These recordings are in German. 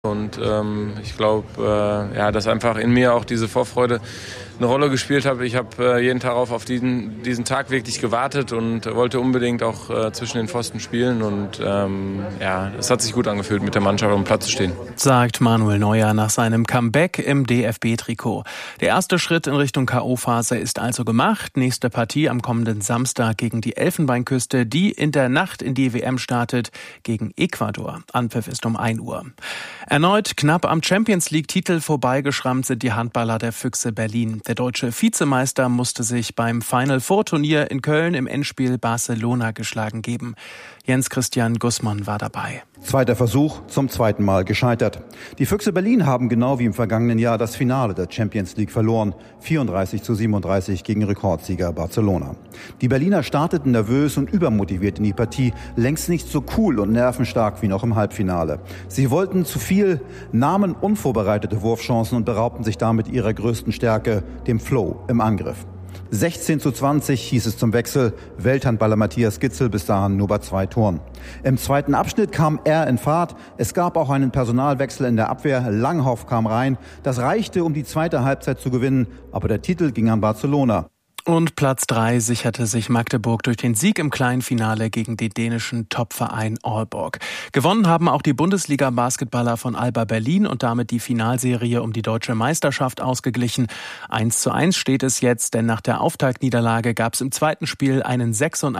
Und ich glaube, dass einfach in mir auch diese Vorfreude eine Rolle gespielt hat. Ich habe jeden Tag auf diesen Tag wirklich gewartet und wollte unbedingt auch zwischen den Pfosten spielen. Und es hat sich gut angefühlt, mit der Mannschaft auf dem Platz zu stehen. Sagt Manuel Neuer nach seinem Comeback im DFB-Trikot. Der erste Schritt in Richtung K.O.-Phase ist also gemacht. Nächste Partie am kommenden Samstag gegen die Elfenbeinküste, die in der Nacht in die WM startet, gegen Ecuador. Anpfiff ist um 1 Uhr. Erneut knapp am Champions-League-Titel vorbeigeschrammt sind die Handballer der Füchse Berlin. Der deutsche Vizemeister musste sich beim Final-Four-Turnier in Köln im Endspiel Barcelona geschlagen geben. Jens-Christian Gussmann war dabei. Zweiter Versuch, zum zweiten Mal gescheitert. Die Füchse Berlin haben genau wie im vergangenen Jahr das Finale der Champions League verloren. 34:37 gegen Rekordsieger Barcelona. Die Berliner starteten nervös und übermotiviert in die Partie, längst nicht so cool und nervenstark wie noch im Halbfinale. Sie wollten zu viel, nahmen unvorbereitete Wurfchancen und beraubten sich damit ihrer größten Stärke, dem Flow im Angriff. 16:20 hieß es zum Wechsel. Welthandballer Matthias Gitzel bis dahin nur bei 2 Toren. Im zweiten Abschnitt kam er in Fahrt. Es gab auch einen Personalwechsel in der Abwehr. Langhoff kam rein. Das reichte, um die zweite Halbzeit zu gewinnen. Aber der Titel ging an Barcelona. Und Platz 3 sicherte sich Magdeburg durch den Sieg im kleinen Finale gegen den dänischen Topverein Aalborg. Gewonnen haben auch die Bundesliga-Basketballer von Alba Berlin und damit die Finalserie um die deutsche Meisterschaft ausgeglichen. 1:1 steht es jetzt, denn nach der Auftaktniederlage gab es im zweiten Spiel einen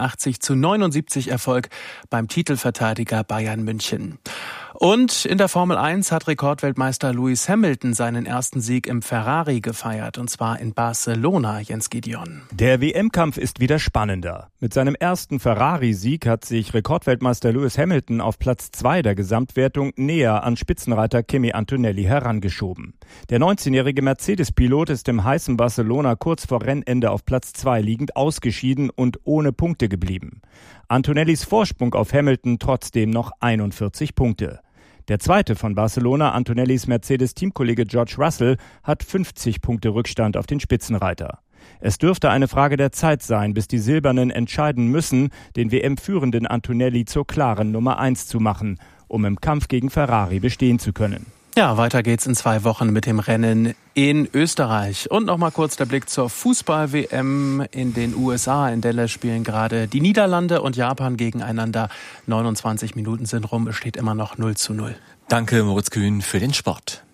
86:79 Erfolg beim Titelverteidiger Bayern München. Und in der Formel 1 hat Rekordweltmeister Lewis Hamilton seinen ersten Sieg im Ferrari gefeiert, und zwar in Barcelona, Jens Gideon. Der WM-Kampf ist wieder spannender. Mit seinem ersten Ferrari-Sieg hat sich Rekordweltmeister Lewis Hamilton auf Platz 2 der Gesamtwertung näher an Spitzenreiter Kimi Antonelli herangeschoben. Der 19-jährige Mercedes-Pilot ist im heißen Barcelona kurz vor Rennende auf Platz 2 liegend ausgeschieden und ohne Punkte geblieben. Antonellis Vorsprung auf Hamilton trotzdem noch 41 Punkte. Der zweite von Barcelona, Antonellis Mercedes-Teamkollege George Russell, hat 50 Punkte Rückstand auf den Spitzenreiter. Es dürfte eine Frage der Zeit sein, bis die Silbernen entscheiden müssen, den WM-führenden Antonelli zur klaren Nummer 1 zu machen, um im Kampf gegen Ferrari bestehen zu können. Ja, weiter geht's in 2 Wochen mit dem Rennen in Österreich. Und noch mal kurz der Blick zur Fußball-WM in den USA. In Dallas spielen gerade die Niederlande und Japan gegeneinander. 29 Minuten sind rum, es steht immer noch 0:0. Danke, Moritz Kühn, für den Sport.